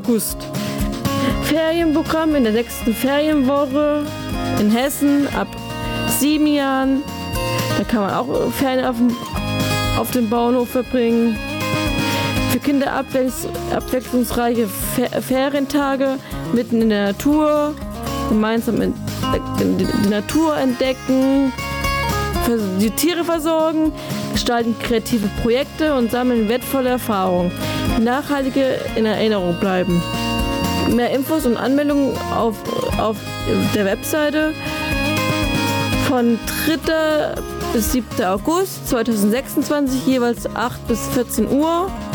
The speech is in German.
August. Ferienprogramm in der 6. Ferienwoche in Hessen ab 7 Jahren. Da kann man auch Ferien auf dem Bauernhof verbringen. Für Kinder abwechslungsreiche Ferientage mitten in der Natur, gemeinsam die Natur entdecken, die Tiere versorgen, gestalten kreative Projekte und sammeln wertvolle Erfahrungen, die nachhaltige in Erinnerung bleiben. Mehr Infos und Anmeldungen auf der Webseite von 3. bis 7. August 2026, jeweils 8 bis 14 Uhr.